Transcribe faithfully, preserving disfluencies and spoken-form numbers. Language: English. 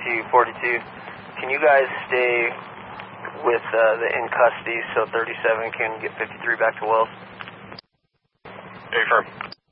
to forty-two. Can you guys stay with uh, the in custody so thirty-seven can get fifty-three back to Wells? Hey, firm.